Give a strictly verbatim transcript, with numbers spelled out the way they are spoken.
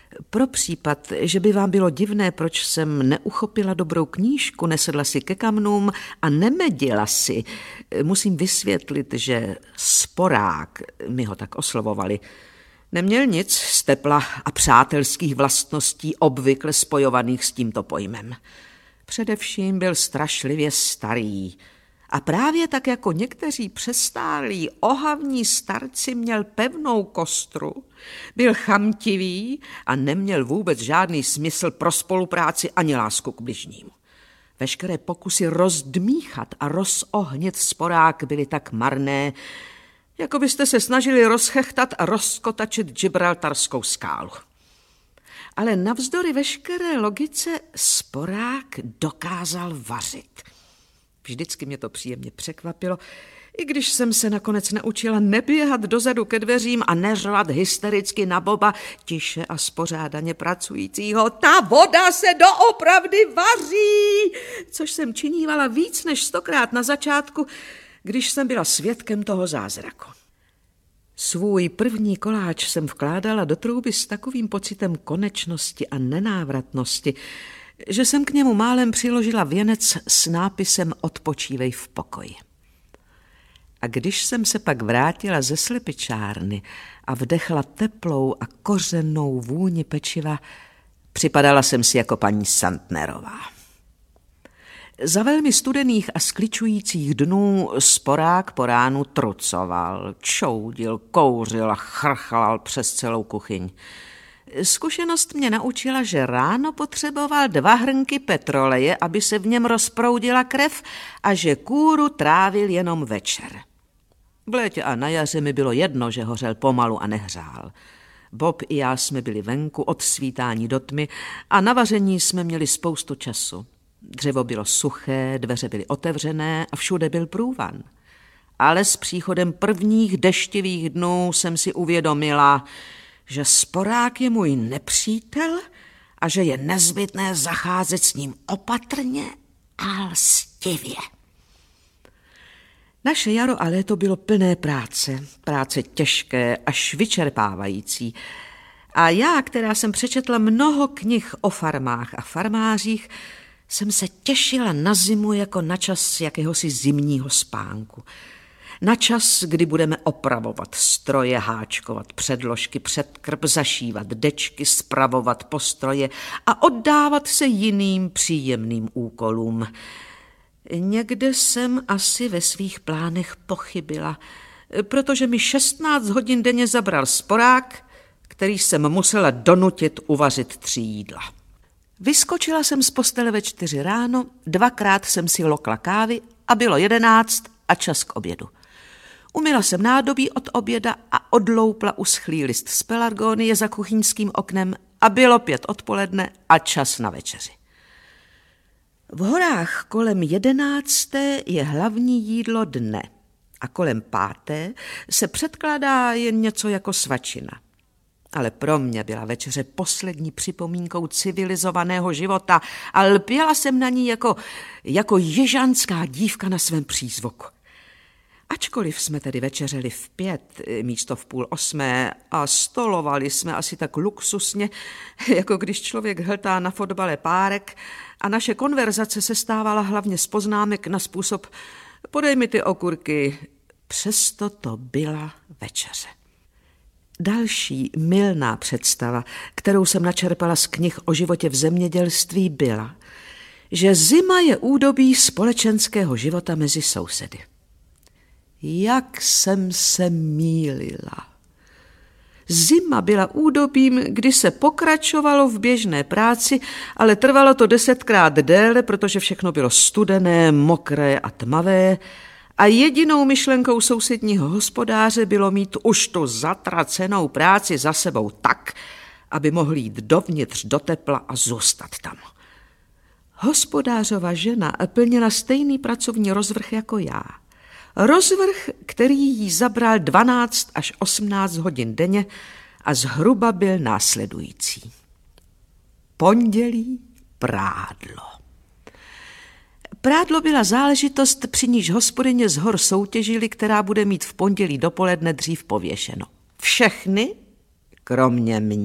Pro případ, že by vám bylo divné, proč jsem neuchopila dobrou knížku, nesedla si ke kamnům a nemedila si, musím vysvětlit, že sporák, my ho tak oslovovali, neměl nic z tepla a přátelských vlastností obvykle spojovaných s tímto pojmem. Především byl strašlivě starý a právě tak jako někteří přestárlí ohavní starci měl pevnou kostru, byl chamtivý a neměl vůbec žádný smysl pro spolupráci ani lásku k bližnímu. Veškeré pokusy rozdmíchat a rozohnit sporák byly tak marné, jako byste se snažili rozchechtat a rozkotačit Gibraltarskou skálu. Ale navzdory veškeré logice sporák dokázal vařit. Vždycky mě to příjemně překvapilo, i když jsem se nakonec naučila neběhat dozadu ke dveřím a neřvat hystericky na Boba, tiše a spořádaně pracujícího: ta voda se doopravdy vaří, což jsem činívala víc než stokrát na začátku, když jsem byla svědkem toho zázraku. Svůj první koláč jsem vkládala do trouby s takovým pocitem konečnosti a nenávratnosti, že jsem k němu málem přiložila věnec s nápisem Odpočívej v pokoji. A když jsem se pak vrátila ze slepičárny a vdechla teplou a kořennou vůni pečiva, připadala jsem si jako paní Santnerová. Za velmi studených a skličujících dnů sporák po ránu trucoval, čoudil, kouřil a chrchlal přes celou kuchyň. Zkušenost mě naučila, že ráno potřeboval dva hrnky petroleje, aby se v něm rozproudila krev, a že kůru trávil jenom večer. V létě a na jaře mi bylo jedno, že hořel pomalu a nehřál. Bob i já jsme byli venku od svítání do tmy a na vaření jsme měli spoustu času. Dřevo bylo suché, dveře byly otevřené a všude byl průvan. Ale s příchodem prvních deštivých dnů jsem si uvědomila, že sporák je můj nepřítel a že je nezbytné zacházet s ním opatrně a lstivě. Naše jaro a léto bylo plné práce, práce těžké až vyčerpávající. A já, která jsem přečetla mnoho knih o farmách a farmářích, jsem se těšila na zimu jako na čas jakéhosi zimního spánku. Na čas, kdy budeme opravovat stroje, háčkovat předložky, předkrb, zašívat dečky, spravovat postroje a oddávat se jiným příjemným úkolům. Někde jsem asi ve svých plánech pochybila, protože mi šestnáct hodin denně zabral sporák, který jsem musela donutit uvařit tři jídla. Vyskočila jsem z postele ve čtyři ráno, dvakrát jsem si lokla kávy a bylo jedenáct a čas k obědu. Umyla jsem nádobí od oběda a odloupla uschlý list z pelargonie za kuchyňským oknem a bylo pět odpoledne a čas na večeři. V horách kolem jedenácté je hlavní jídlo dne a kolem páté se předkládá jen něco jako svačina. Ale pro mě byla večeře poslední připomínkou civilizovaného života a lpěla jsem na ní jako, jako ježanská dívka na svém přízvuku. Ačkoliv jsme tedy večeřeli v pět, místo v půl osmé a stolovali jsme asi tak luxusně, jako když člověk hltá na fotbale párek, a naše konverzace se stávala hlavně z poznámek na způsob podej mi ty okurky, přesto to byla večeře. Další mylná představa, kterou jsem načerpala z knih o životě v zemědělství, byla, že zima je údobí společenského života mezi sousedy. Jak jsem se mýlila. Zima byla údobím, kdy se pokračovalo v běžné práci, ale trvalo to desetkrát déle, protože všechno bylo studené, mokré a tmavé, a jedinou myšlenkou sousedního hospodáře bylo mít už tu zatracenou práci za sebou tak, aby mohl jít dovnitř do tepla a zůstat tam. Hospodářova žena plnila stejný pracovní rozvrh jako já. Rozvrh, který jí zabral dvanáct až osmnáct hodin denně a zhruba byl následující. Pondělí prádlo. Prádlo byla záležitost, při níž hospodyně z hor soutěžili, která bude mít v pondělí dopoledne dřív pověšeno. Všechny, kromě mě.